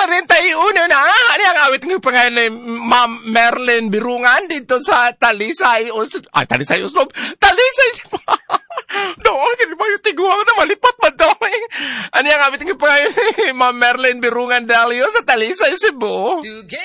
41 na. Ano ang awit ng pangalan ni Ma'am Merlin Birungan dito sa Talisay Uslob. Talisay doon, hindi ba yung tiguang na malipat ba doon? Ano ang awit ng pangalan ni Ma'am Merlin Birungan Dalio sa Talisay, Cebu?